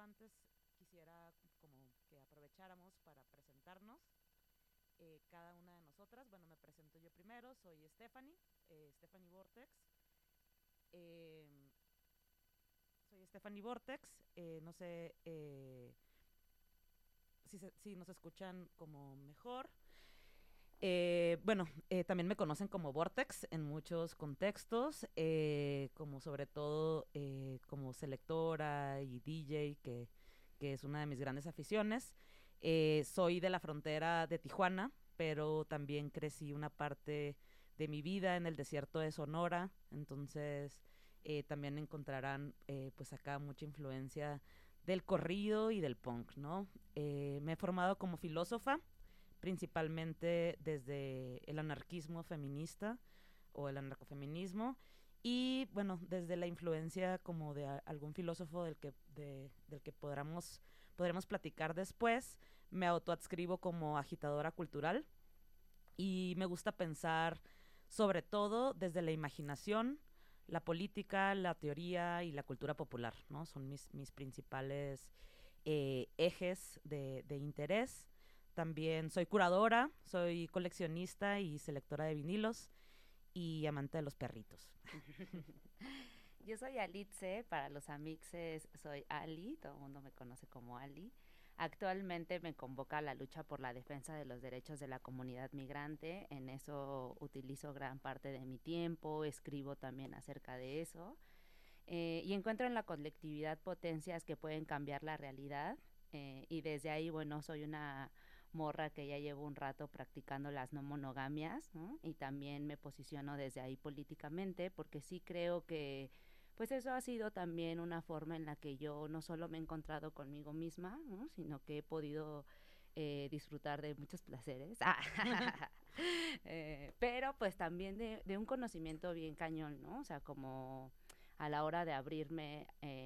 antes quisiera como que aprovecháramos para presentarnos cada una de nosotras. Bueno, me presento yo primero, soy Stephanie, Stephanie Vortex. Eh, Soy Stephanie Vortex, no sé si nos escuchan como mejor. También me conocen como Vortex en muchos contextos, como sobre todo como selectora y DJ, que es una de mis grandes aficiones. Soy de la frontera de Tijuana, pero también crecí una parte de mi vida en el desierto de Sonora, entonces también encontrarán pues acá mucha influencia del corrido y del punk, ¿no? Me he formado como filósofa, principalmente desde el anarquismo feminista o el anarcofeminismo y bueno, desde la influencia como de algún filósofo del que podremos platicar después. Me autoadscribo como agitadora cultural y me gusta pensar sobre todo desde la imaginación, la política, la teoría y la cultura popular, ¿no? Son mis principales ejes de interés. También soy curadora, soy coleccionista y selectora de vinilos y amante de los perritos. Yo soy Alitze, para los amixes soy Ali, todo el mundo me conoce como Ali. Actualmente me convoca a la lucha por la defensa de los derechos de la comunidad migrante, en eso utilizo gran parte de mi tiempo, escribo también acerca de eso, y encuentro en la colectividad potencias que pueden cambiar la realidad, y desde ahí, bueno, soy una morra que ya llevo un rato practicando las no monogamias, ¿no? Y también me posiciono desde ahí políticamente porque sí creo que pues eso ha sido también una forma en la que yo no solo me he encontrado conmigo misma, ¿no? Sino que he podido disfrutar de muchos placeres, pero pues también de un conocimiento bien cañón, ¿no? O sea, como a la hora de abrirme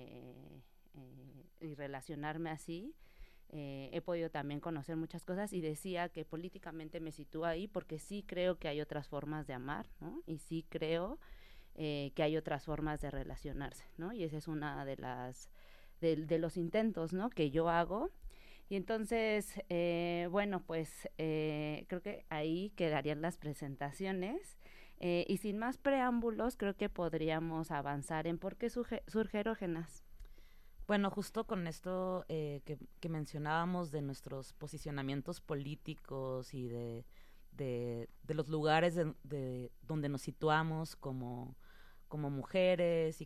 y relacionarme así, he podido también conocer muchas cosas y decía que políticamente me sitúa ahí porque sí creo que hay otras formas de amar, ¿no? Y sí creo que hay otras formas de relacionarse, ¿no? Y esa es una de los intentos, ¿no? Que yo hago. Y entonces, bueno, pues creo que ahí quedarían las presentaciones. Y sin más preámbulos, creo que podríamos avanzar en por qué surge Erógenas. Bueno, justo con esto que mencionábamos de nuestros posicionamientos políticos y de los lugares donde nos situamos como mujeres y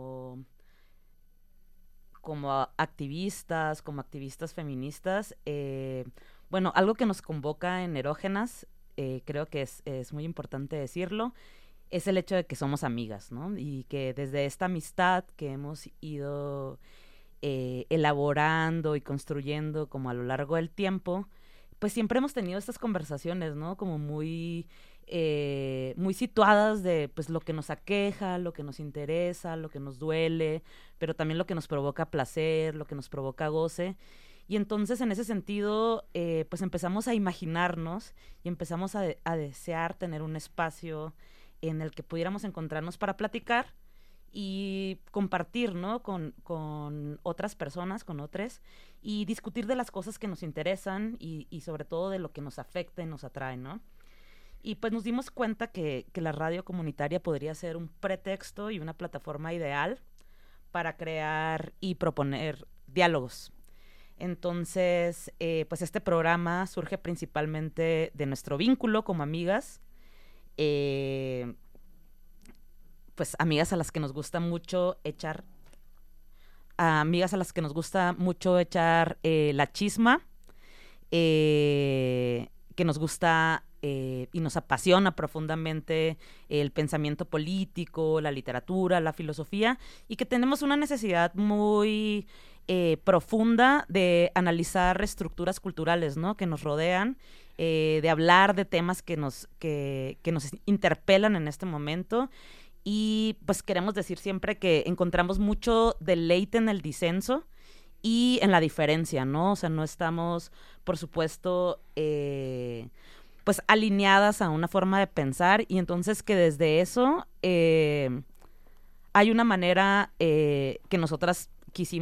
como como activistas feministas. Bueno, algo que nos convoca en Erógenas, creo que es muy importante decirlo, es el hecho de que somos amigas, ¿no? Y que desde esta amistad que hemos ido elaborando y construyendo como a lo largo del tiempo, pues siempre hemos tenido estas conversaciones, ¿no? Como muy situadas de pues lo que nos aqueja, lo que nos interesa, lo que nos duele, pero también lo que nos provoca placer, lo que nos provoca goce. Y entonces en ese sentido, pues empezamos a imaginarnos y empezamos a desear tener un espacio en el que pudiéramos encontrarnos para platicar y compartir, ¿no? Con otras personas, con otros, y discutir de las cosas que nos interesan y sobre todo de lo que nos afecta y nos atrae, ¿no? Y pues nos dimos cuenta que la radio comunitaria podría ser un pretexto y una plataforma ideal para crear y proponer diálogos. Entonces, pues este programa surge principalmente de nuestro vínculo como amigas, pues amigas a las que nos gusta mucho echar, amigas a las que nos gusta mucho echar la chisma, que nos gusta y nos apasiona profundamente el pensamiento político, la literatura, la filosofía, y que tenemos una necesidad muy profunda de analizar estructuras culturales, ¿no? Que nos rodean, de hablar de temas que nos interpelan en este momento. Y pues queremos decir siempre que encontramos mucho deleite en el disenso y en la diferencia, ¿no? O sea, no estamos, por supuesto, pues alineadas a una forma de pensar, y entonces que desde eso hay una manera que nosotras quisimos